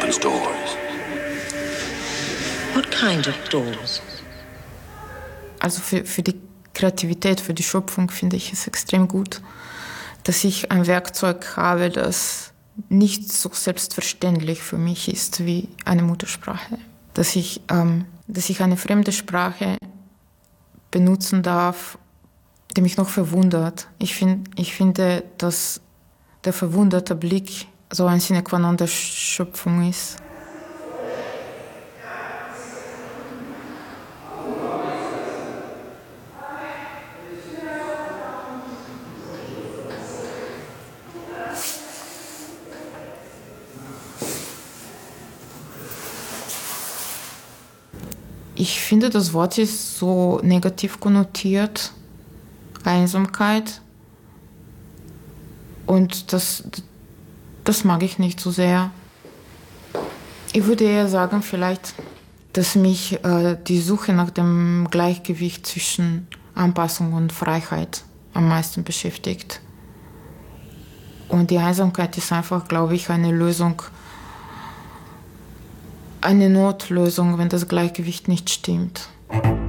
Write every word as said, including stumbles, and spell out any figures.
opens doors. What kind of doors? Also für, für die Kreativität, für die Schöpfung finde ich es extrem gut, dass ich ein Werkzeug habe, das nicht so selbstverständlich für mich ist wie eine Muttersprache. Dass ich, ähm, dass ich eine fremde Sprache benutzen darf, die mich noch verwundert. Ich, find, ich finde, dass der verwunderte Blick so ein Sine qua non der Schöpfung ist. Ich finde, das Wort ist so negativ konnotiert, Einsamkeit. Und das, das mag ich nicht so sehr. Ich würde eher sagen, vielleicht, dass mich äh, die Suche nach dem Gleichgewicht zwischen Anpassung und Freiheit am meisten beschäftigt. Und die Einsamkeit ist einfach, glaube ich, eine Lösung, eine Notlösung, wenn das Gleichgewicht nicht stimmt.